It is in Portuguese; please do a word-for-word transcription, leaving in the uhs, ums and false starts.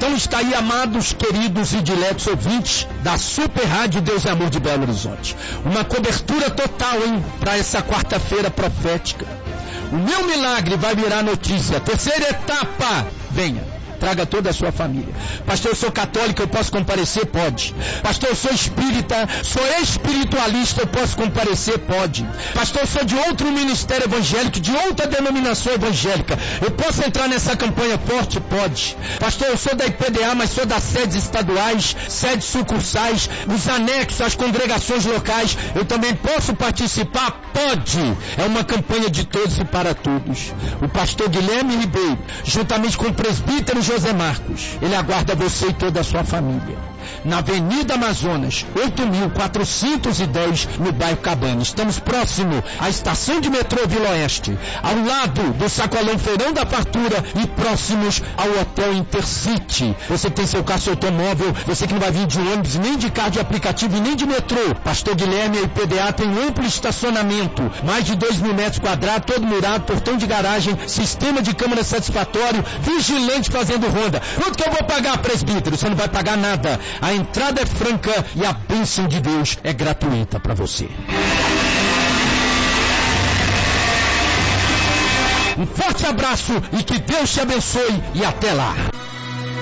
Então está aí, amados, queridos e diletos ouvintes da Super Rádio Deus e Amor de Belo Horizonte. Uma cobertura total, hein, para essa quarta-feira profética. O meu milagre vai virar notícia. Terceira etapa, venha. Traga toda a sua família. Pastor, eu sou católico, eu posso comparecer? Pode. Pastor, eu sou espírita, sou espiritualista, eu posso comparecer? Pode. Pastor, eu sou de outro ministério evangélico, de outra denominação evangélica, eu posso entrar nessa campanha forte? Pode. Pastor, eu sou da I P D A, mas sou das sedes estaduais, sedes sucursais, os anexos, as congregações locais, eu também posso participar? Pode. É uma campanha de todos e para todos. O pastor Guilherme Ribeiro, juntamente com o presbítero José Marcos, ele aguarda você e toda a sua família. Na Avenida Amazonas, oito mil quatrocentos e dez, no bairro Cabana. Estamos próximo à estação de metrô Vila Oeste, ao lado do Sacolão Feirão da Fartura e próximos ao Hotel Intercity. Você tem seu carro, seu automóvel, você que não vai vir de ônibus, nem de carro de aplicativo e nem de metrô. Pastor Guilherme e a I P D A tem um amplo estacionamento, mais de dois mil metros quadrados, todo murado, portão de garagem, sistema de câmera satisfatório, vigilante fazendo ronda. Quanto que eu vou pagar, presbítero? Você não vai pagar nada. A entrada é franca e a bênção de Deus é gratuita para você. Um forte abraço e que Deus te abençoe e até lá.